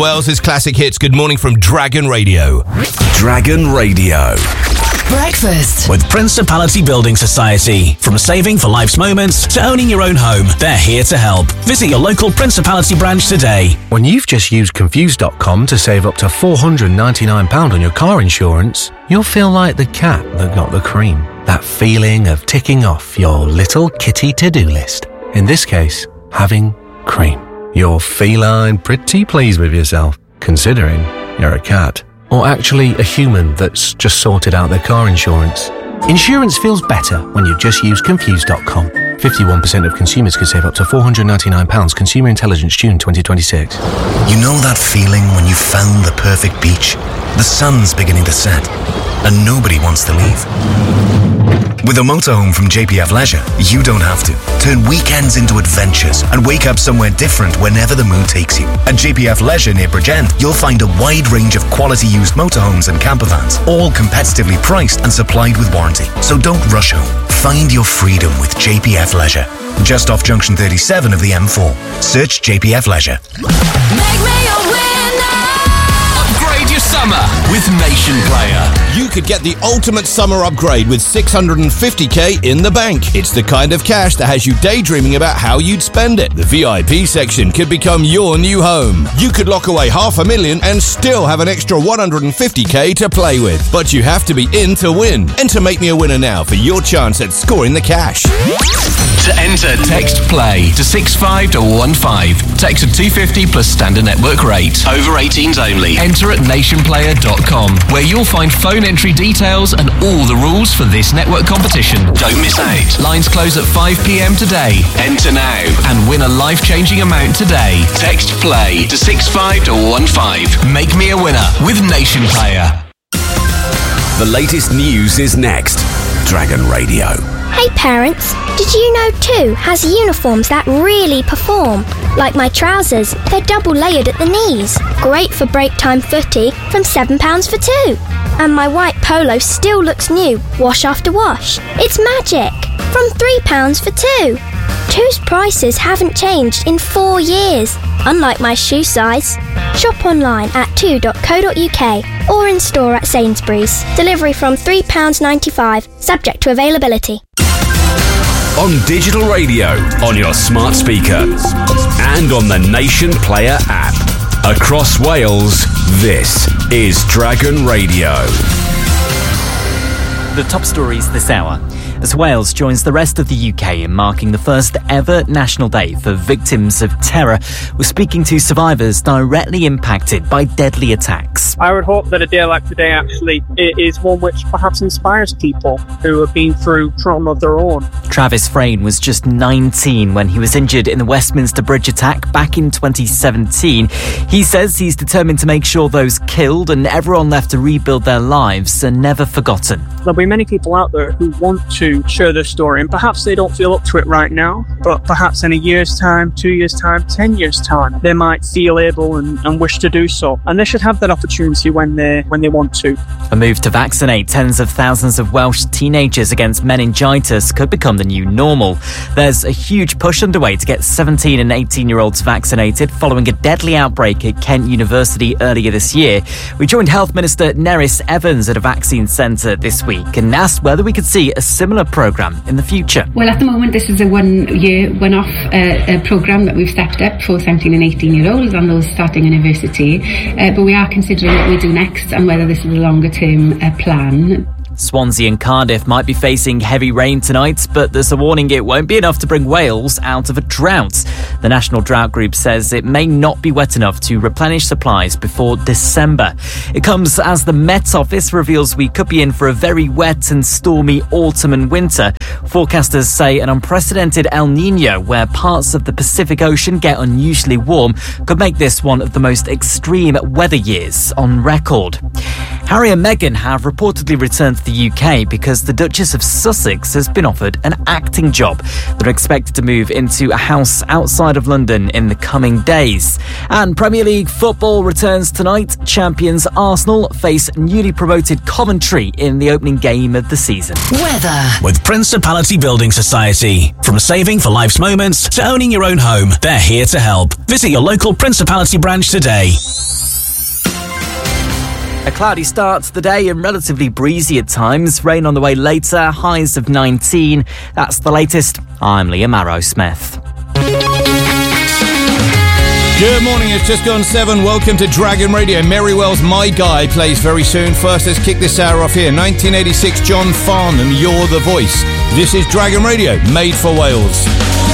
Wales' classic hits. Good morning from Dragon Radio. Dragon Radio. Breakfast with Principality Building Society. From saving for life's moments to owning your own home, they're here to help. Visit your local Principality branch today. When you've just used Confused.com to save up to £499 on your car insurance, you'll feel like the cat that got the cream. That feeling of ticking off your little kitty to-do list. In this case, having cream. You're feline pretty pleased with yourself, considering you're a cat. Or actually a human that's just sorted out their car insurance. Insurance feels better when you just use Confused.com. 51% of consumers could save up to £499. Consumer Intelligence, June 2026. You know that feeling when you found the perfect beach? The sun's beginning to set, and nobody wants to leave. With a motorhome from JPF Leisure, you don't have to. Turn weekends into adventures and wake up somewhere different whenever the mood takes you. At JPF Leisure near Bridgend, you'll find a wide range of quality used motorhomes and campervans, all competitively priced and supplied with warranty. So don't rush home. Find your freedom with JPF Leisure. Just off Junction 37 of the M4. Search JPF Leisure. Make me a winner. Upgrade your summer with Nation Player. You could get the ultimate summer upgrade with $650k in the bank. It's the kind of cash that has you daydreaming about how you'd spend it. The VIP section could become your new home. You could lock away $500,000 and still have an extra $150k to play with. But you have to be in to win. Enter Make Me a Winner now for your chance at scoring the cash. To enter, text PLAY to 65215. Text at 250 plus standard network rate. Over 18s only. Enter at nationplayer.com, where you'll find phone entry details and all the rules for this network competition. Don't miss out. Lines close at 5 p.m. today. Enter now and win a life-changing amount today. Text PLAY to 65215. Make me a winner with Nation Player. The latest news is next. Dragon Radio. Hey parents, did you know 2 has uniforms that really perform? Like my trousers, they're double layered at the knees. Great for break time footy from £7 for 2. And my white polo still looks new, wash after wash. It's magic! From £3 for 2. 2's prices haven't changed in 4 years, unlike my shoe size. Shop online at 2.co.uk or in store at Sainsbury's. Delivery from £3.95, subject to availability. On digital radio, on your smart speaker, and on the Nation Player app. Across Wales, this is Dragon Radio. The top stories this hour. As Wales joins the rest of the UK in marking the first ever National Day for victims of terror, we're speaking to survivors directly impacted by deadly attacks. I would hope that a day like today actually is one which perhaps inspires people who have been through trauma of their own. Travis Frayne was just 19 when he was injured in the Westminster Bridge attack back in 2017. He says he's determined to make sure those killed and everyone left to rebuild their lives are never forgotten. There'll be many people out there who want to share their story, and perhaps they don't feel up to it right now, but perhaps in a year's time, 2 years' time, 10 years' time, they might feel able and wish to do so. And they should have that opportunity when they want to. A move to vaccinate tens of thousands of Welsh teenagers against meningitis could become the new normal. There's a huge push underway to get 17 and 18-year-olds vaccinated following a deadly outbreak at Kent University earlier this year. We joined Health Minister Nerys Evans at a vaccine centre this week and asked whether we could see a similar programme in the future. Well, at the moment, this is a one-off programme that we've stepped up for 17 and 18-year-olds and those starting university. But we are considering what we do next and whether this is a longer-term plan. Swansea and Cardiff might be facing heavy rain tonight, but there's a warning it won't be enough to bring Wales out of a drought. The National Drought Group says it may not be wet enough to replenish supplies before December. It comes as the Met Office reveals we could be in for a very wet and stormy autumn and winter. Forecasters say an unprecedented El Niño, where parts of the Pacific Ocean get unusually warm, could make this one of the most extreme weather years on record. Harry and Meghan have reportedly returned to the UK because the Duchess of Sussex has been offered an acting job. They're expected to move into a house outside of London in the coming days. And Premier League football returns tonight. Champions Arsenal face newly promoted Coventry in the opening game of the season. Weather. With Principality Building Society. From saving for life's moments to owning your own home, they're here to help. Visit your local Principality branch today. A cloudy start to the day and relatively breezy at times. Rain on the way later, highs of 19. That's the latest. I'm Liam Arrowsmith. Good morning, it's just gone 7. Welcome to Dragon Radio. Merrywell's My Guy plays very soon. First, let's kick this hour off here. 1986, John Farnham, You're the Voice. This is Dragon Radio, made for Wales.